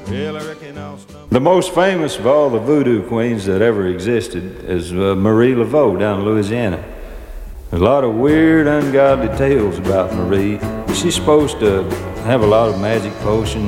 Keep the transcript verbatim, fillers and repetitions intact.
Well, I reckon I'll stumble. The most famous of all the voodoo queens that ever existed is uh, Marie Laveau down in Louisiana. There's a lot of weird, ungodly tales about Marie. She's supposed to have a lot of magic potions